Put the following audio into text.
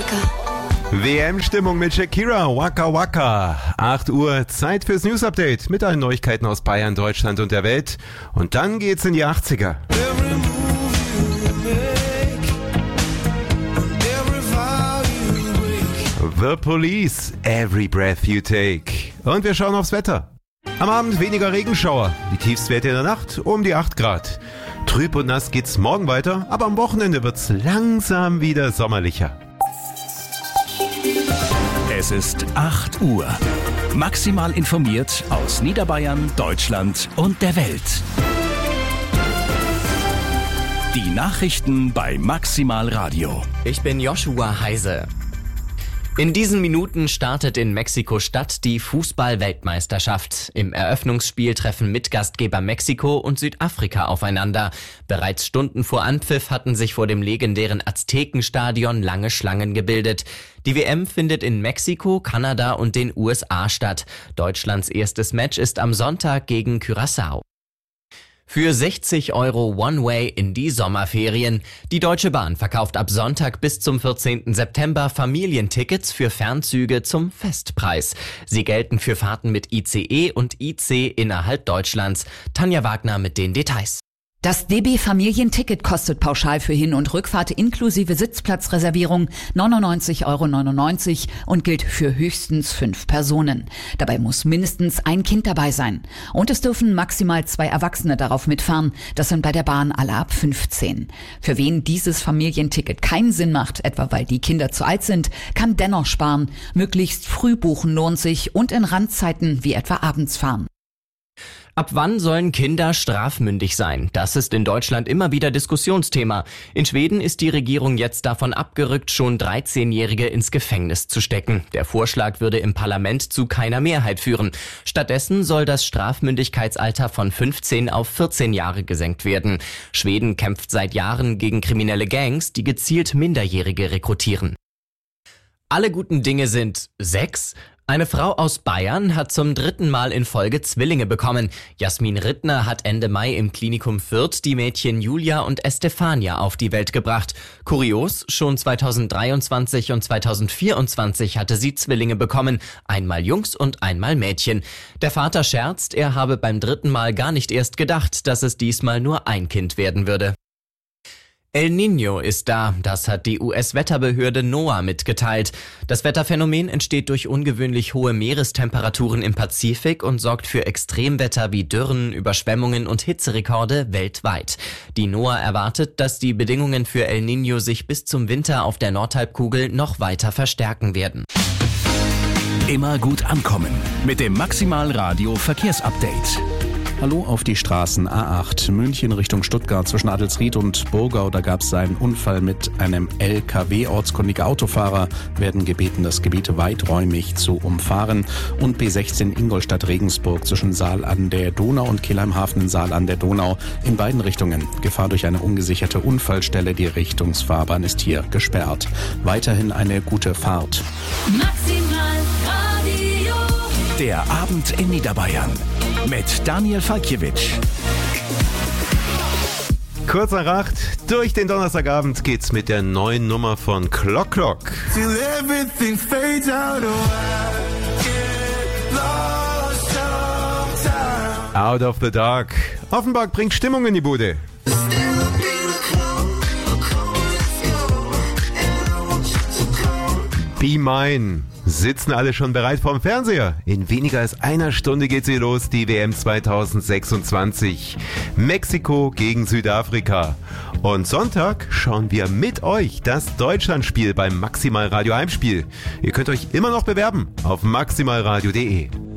Africa. WM-Stimmung mit Shakira, Waka Waka. 8 Uhr, Zeit fürs News-Update mit allen Neuigkeiten aus Bayern, Deutschland und der Welt. Und dann geht's in die 80er. The Police, Every Breath You Take. Und wir schauen aufs Wetter. Am Abend weniger Regenschauer, die Tiefstwerte in der Nacht um die 8 Grad. Trüb und nass geht's morgen weiter, aber am Wochenende wird's langsam wieder sommerlicher. Es ist 8 Uhr. Maximal informiert aus Niederbayern, Deutschland und der Welt. Die Nachrichten bei Maximal Radio. Ich bin Joshua Heise. In diesen Minuten startet in Mexiko-Stadt die Fußball-Weltmeisterschaft. Im Eröffnungsspiel treffen Mitgastgeber Mexiko und Südafrika aufeinander. Bereits Stunden vor Anpfiff hatten sich vor dem legendären Aztekenstadion lange Schlangen gebildet. Die WM findet in Mexiko, Kanada und den USA statt. Deutschlands erstes Match ist am Sonntag gegen Curaçao. Für 60 € One-Way in die Sommerferien. Die Deutsche Bahn verkauft ab Sonntag bis zum 14. September Familientickets für Fernzüge zum Festpreis. Sie gelten für Fahrten mit ICE und IC innerhalb Deutschlands. Tanja Wagner mit den Details. Das DB-Familienticket kostet pauschal für Hin- und Rückfahrt inklusive Sitzplatzreservierung 99,99 € und gilt für höchstens 5 Personen. Dabei muss mindestens ein Kind dabei sein. Und es dürfen maximal 2 Erwachsene darauf mitfahren. Das sind bei der Bahn alle ab 15. Für wen dieses Familienticket keinen Sinn macht, etwa weil die Kinder zu alt sind, kann dennoch sparen. Möglichst früh buchen lohnt sich und in Randzeiten wie etwa abends fahren. Ab wann sollen Kinder strafmündig sein? Das ist in Deutschland immer wieder Diskussionsthema. In Schweden ist die Regierung jetzt davon abgerückt, schon 13-Jährige ins Gefängnis zu stecken. Der Vorschlag würde im Parlament zu keiner Mehrheit führen. Stattdessen soll das Strafmündigkeitsalter von 15 auf 14 Jahre gesenkt werden. Schweden kämpft seit Jahren gegen kriminelle Gangs, die gezielt Minderjährige rekrutieren. Alle guten Dinge sind 6. Eine Frau aus Bayern hat zum 3. Mal in Folge Zwillinge bekommen. Jasmin Rittner hat Ende Mai im Klinikum Fürth die Mädchen Julia und Estefania auf die Welt gebracht. Kurios, schon 2023 und 2024 hatte sie Zwillinge bekommen. Einmal Jungs und einmal Mädchen. Der Vater scherzt, er habe beim 3. Mal gar nicht erst gedacht, dass es diesmal nur ein Kind werden würde. El Niño ist da, das hat die US-Wetterbehörde NOAA mitgeteilt. Das Wetterphänomen entsteht durch ungewöhnlich hohe Meerestemperaturen im Pazifik und sorgt für Extremwetter wie Dürren, Überschwemmungen und Hitzerekorde weltweit. Die NOAA erwartet, dass die Bedingungen für El Niño sich bis zum Winter auf der Nordhalbkugel noch weiter verstärken werden. Immer gut ankommen mit dem Maximal Radio Verkehrsupdate. Hallo auf die Straßen A8 München Richtung Stuttgart zwischen Adelsried und Burgau. Da gab es einen Unfall mit einem LKW. Ortskundige Autofahrer werden gebeten, das Gebiet weiträumig zu umfahren. Und B16 Ingolstadt-Regensburg zwischen Saal an der Donau und Kelheim-Hafen in Saal an der Donau in beiden Richtungen. Gefahr durch eine ungesicherte Unfallstelle. Die Richtungsfahrbahn ist hier gesperrt. Weiterhin eine gute Fahrt. Maximal Radio. Der Abend in Niederbayern mit Daniel Falkiewicz. Kurz nach 8, durch den Donnerstagabend geht's mit der neuen Nummer von Clock Clock. Out of the Dark. Offenbach bringt Stimmung in die Bude. Be Mine. Sitzen alle schon bereit vorm Fernseher? In weniger als einer Stunde geht sie los, die WM 2026. Mexiko gegen Südafrika. Und Sonntag schauen wir mit euch das Deutschlandspiel beim Maximal Radio Heimspiel. Ihr könnt euch immer noch bewerben auf maximalradio.de.